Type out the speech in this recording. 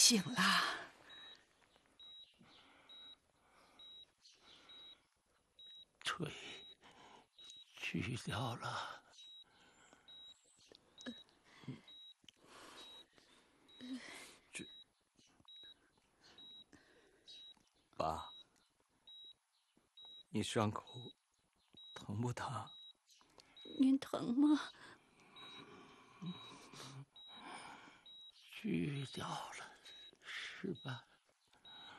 醒了。 腿锯掉了。爸，你伤口疼不疼？ 您疼吗？ 锯掉了，是吧？